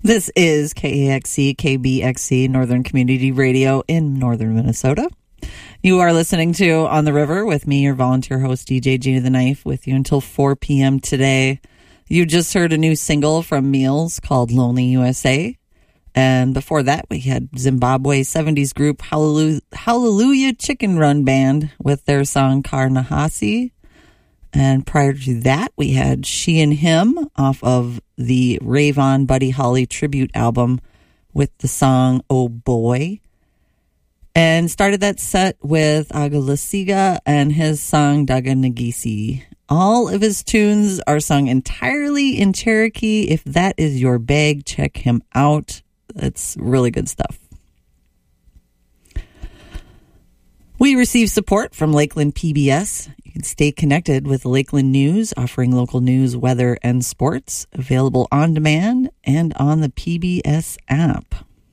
This is KAXC, KBXC, Northern Community Radio in northern Minnesota. You are listening to On the River with me, your volunteer host, DJ Gina the Knife, with you until 4 p.m. today. You just heard a new single from Meals called Lonely USA. And before that, we had Zimbabwe 70s group Hallelujah Chicken Run Band with their song Karnahasi. And prior to that, we had She and Him off of the Rayvon Buddy Holly tribute album with the song Oh Boy. And started that set with Agalasiga and his song Daga Nagisi. All of his tunes are sung entirely in Cherokee. If that is your bag, check him out. It's really good stuff. We receive support from Lakeland PBS. You can stay connected with Lakeland News, offering local news, weather, and sports, available on demand and on the PBS app.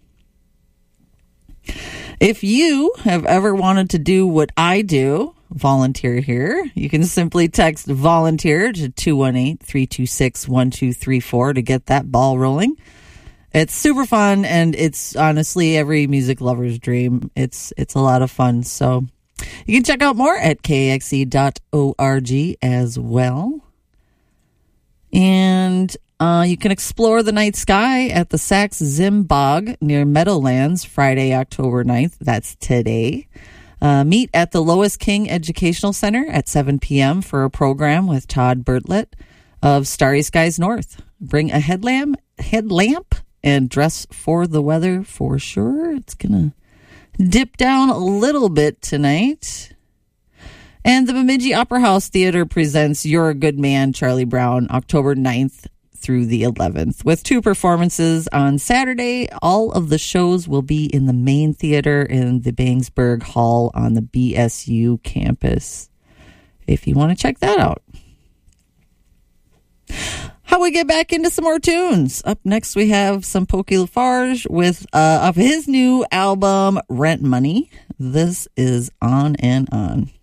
If you have ever wanted to do what I do, volunteer here, you can simply text volunteer to 218-326-1234 to get that ball rolling. It's super fun, and it's honestly every music lover's dream. It's a lot of fun. So you can check out more at kaxc.org as well. And you can explore the night sky at the Sax Zimbog near Meadowlands Friday, October 9th. That's today. Meet at the Lois King Educational Center at 7 p.m. for a program with Todd Bertlett of Starry Skies North. Bring a headlamp, and dress for the weather for sure. It's going to dip down a little bit tonight. And the Bemidji Opera House Theater presents You're a Good Man, Charlie Brown, October 9th through the 11th. With 2 performances on Saturday, all of the shows will be in the main theater in the Bangsburg Hall on the BSU campus, if you want to check that out. How we get back into some more tunes. Up next, we have some Pokey Lafarge with of his new album, Rent Money. This is On and On.